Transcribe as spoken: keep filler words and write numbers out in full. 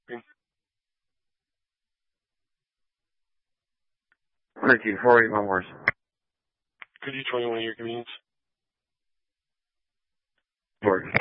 nineteen forty, one worse. Could you tell me one of your convenience? Works.